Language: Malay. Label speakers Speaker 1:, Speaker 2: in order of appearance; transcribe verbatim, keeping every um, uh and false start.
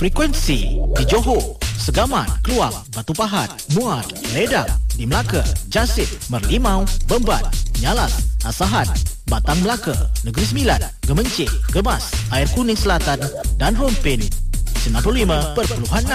Speaker 1: Frekuensi di Johor, Segamat, Keluang, Batu Pahat, Muar, Ledak, di Melaka, Jasip, Merlimau, Bemban, Nyalas, Asahan, Batang Melaka, Negeri Sembilan, Gemencik, Gemas, Air Kuning Selatan dan Rompin. sembilan puluh lima perpuluhan enam